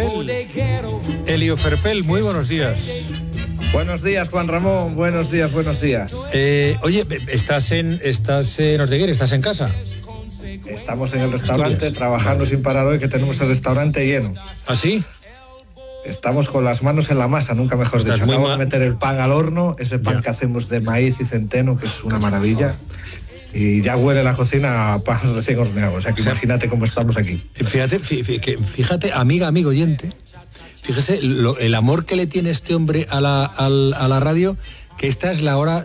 Elio Ferpel, muy buenos días. Buenos días, Juan Ramón. Buenos días. Oye, ¿estás en Ortigueira? ¿Estás en casa? Estamos en el restaurante trabajando sin parar hoy, que tenemos el restaurante lleno. ¿Ah, sí? Estamos con las manos en la masa, nunca mejor dicho. Acabo de meter el pan al horno, ese pan que hacemos de maíz y centeno, que es una maravilla. Y ya huele la cocina a pan recién horneado. O sea, que imagínate cómo estamos aquí. Fíjate, amigo oyente, fíjese el amor que le tiene este hombre a la radio, que esta es la hora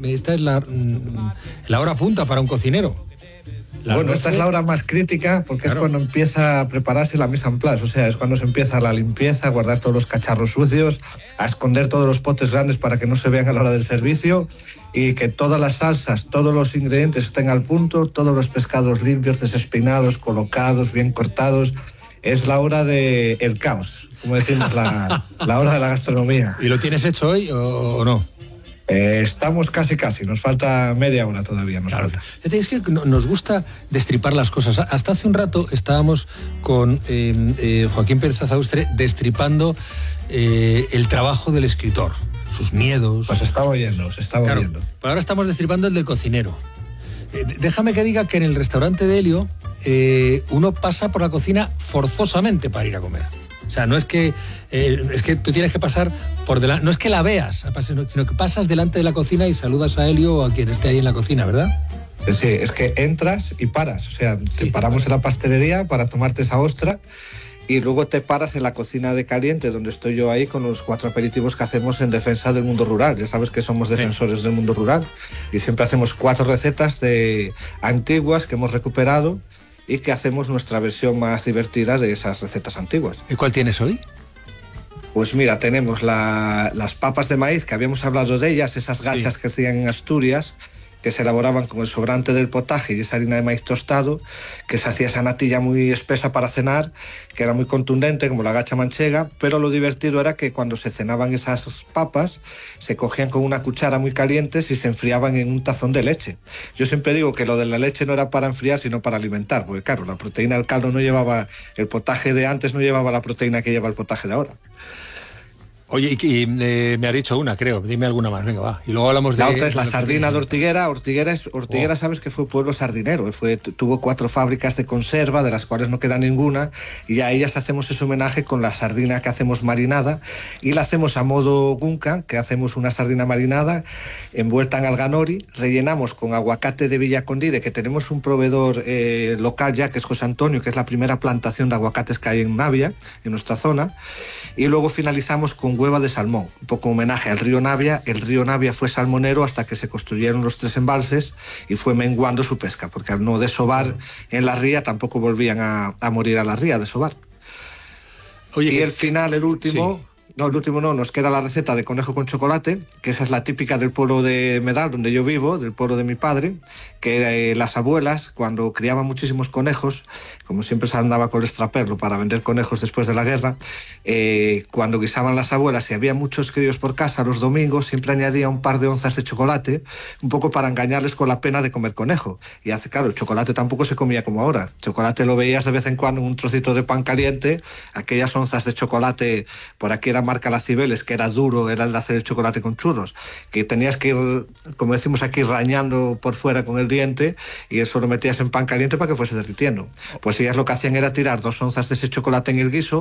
punta para un cocinero. Esta es la hora más crítica porque claro, es cuando empieza a prepararse la mise en place, o sea, es cuando se empieza la limpieza, a guardar todos los cacharros sucios, a esconder todos los potes grandes para que no se vean a la hora del servicio y que todas las salsas, todos los ingredientes estén al punto, todos los pescados limpios, desespinados, colocados, bien cortados. Es la hora del caos, como decimos, la hora de la gastronomía. ¿Y lo tienes hecho hoy o no? Estamos casi, nos falta media hora todavía, falta. Es que nos gusta destripar las cosas. Hasta hace un rato estábamos con Joaquín Pérez Azaustre destripando el trabajo del escritor, sus miedos. Pues se estaba oyendo. Pero ahora estamos destripando el del cocinero. Déjame que diga que en el restaurante de Elio uno pasa por la cocina forzosamente para ir a comer. O sea, no es que tú tienes que pasar por delante, no es que la veas, sino que pasas delante de la cocina y saludas a Elio o a quien esté ahí en la cocina, ¿verdad? Sí, es que entras y paras, o sea, te paramos en la pastelería para tomarte esa ostra y luego te paras en la cocina de caliente, donde estoy yo ahí con los 4 aperitivos que hacemos en defensa del mundo rural. Ya sabes que somos defensores del mundo rural y siempre hacemos 4 recetas antiguas que hemos recuperado y que hacemos nuestra versión más divertida de esas recetas antiguas. ¿Y cuál tienes hoy? Pues mira, tenemos las papas de maíz, que habíamos hablado de ellas, esas gachas que hacían en Asturias, que se elaboraban con el sobrante del potaje y esa harina de maíz tostado, que se hacía esa natilla muy espesa para cenar, que era muy contundente, como la gacha manchega, pero lo divertido era que cuando se cenaban esas papas, se cogían con una cuchara muy calientes y se enfriaban en un tazón de leche. Yo siempre digo que lo de la leche no era para enfriar, sino para alimentar, porque claro, la proteína del caldo no llevaba, el potaje de antes no llevaba la proteína que lleva el potaje de ahora. Oye, y me ha dicho una, creo. Dime alguna más, venga, va. Y luego hablamos de... La otra es la sardina de Ortigueira. Ortigueira, sabes que fue pueblo sardinero. Tuvo 4 fábricas de conserva, de las cuales no queda ninguna, y a ellas hacemos ese homenaje con la sardina que hacemos marinada, y la hacemos a modo guncan, que hacemos una sardina marinada, envuelta en alganori, rellenamos con aguacate de Villacondide, que tenemos un proveedor local ya, que es José Antonio, que es la primera plantación de aguacates que hay en Navia, en nuestra zona, y luego finalizamos con hueva de salmón, un poco homenaje al río Navia. El río Navia fue salmonero hasta que se construyeron los 3 embalses y fue menguando su pesca, porque al no desovar en la ría tampoco volvían a morir a la ría a desovar. Oye, y el final, el último... Sí. No, el último no, nos queda la receta de conejo con chocolate, que esa es la típica del pueblo de Medal, donde yo vivo, del pueblo de mi padre, que las abuelas, cuando criaban muchísimos conejos, como siempre se andaba con el extraperlo para vender conejos después de la guerra, cuando guisaban las abuelas y había muchos críos por casa los domingos, siempre añadía un par de onzas de chocolate, un poco para engañarles con la pena de comer conejo. Y claro, el chocolate tampoco se comía como ahora. El chocolate lo veías de vez en cuando en un trocito de pan caliente, aquellas onzas de chocolate, por aquí era marca La Cibeles, que era duro, era el de hacer el chocolate con churros, que tenías que ir, como decimos aquí, rañando por fuera con el diente, y eso lo metías en pan caliente para que fuese derritiendo. Pues ellas lo que hacían era tirar 2 onzas de ese chocolate en el guiso,